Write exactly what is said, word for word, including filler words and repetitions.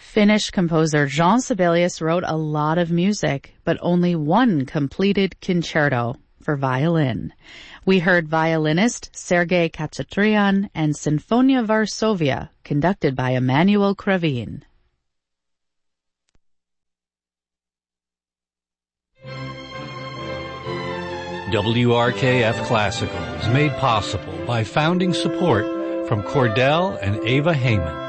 Finnish composer Jean Sibelius wrote a lot of music, but only one completed concerto for violin. We heard violinist Sergei Khachatryan and Sinfonia Varsovia, conducted by Emanuel Kravin. W R K F Classical is made possible by founding support from Cordell and Ava Heyman.